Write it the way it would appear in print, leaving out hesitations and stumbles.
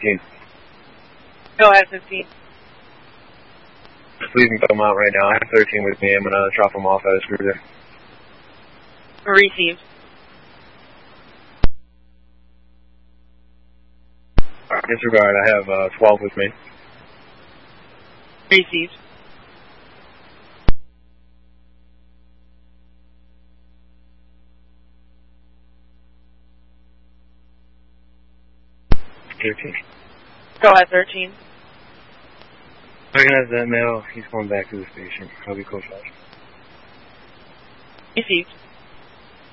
15. Go ahead, 15. Please can come out right now. I have 13 with me. I'm going to drop him off at his cruiser. Received. Disregard, I have 12 with me. Received. Go ahead, 13. Recognize that male. He's going back to the station. I'll be close out. Received.